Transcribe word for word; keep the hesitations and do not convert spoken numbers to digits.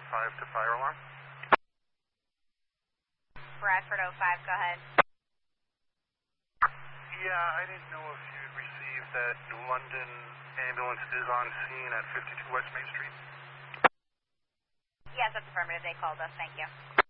five to fire alarm. Bradford oh five, go ahead. Yeah, I didn't know if you'd received that New London ambulance is on scene at fifty-two West Main Street. Yes, that's affirmative. They called us. Thank you.